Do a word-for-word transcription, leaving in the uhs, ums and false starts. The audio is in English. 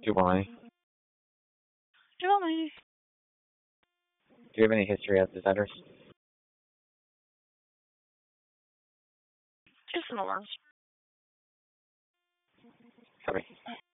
Giovanni, Tell me. do you have any history as designers? Just an alarms. Sorry.